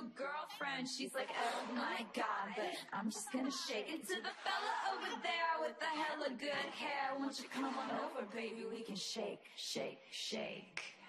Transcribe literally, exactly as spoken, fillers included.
new girlfriend. She's like, oh my god, but I'm just gonna shake it to the fella over there with the hella good hair. Won't you come on over, baby? We can shake, shake, shake.